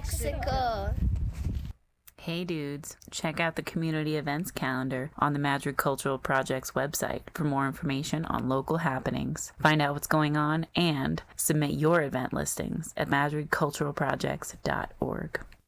Mexico. Hey dudes, check out the community events calendar on the Madrid Cultural Project's website for more information on local happenings. Find out what's going on and submit your event listings at madridculturalprojects.org.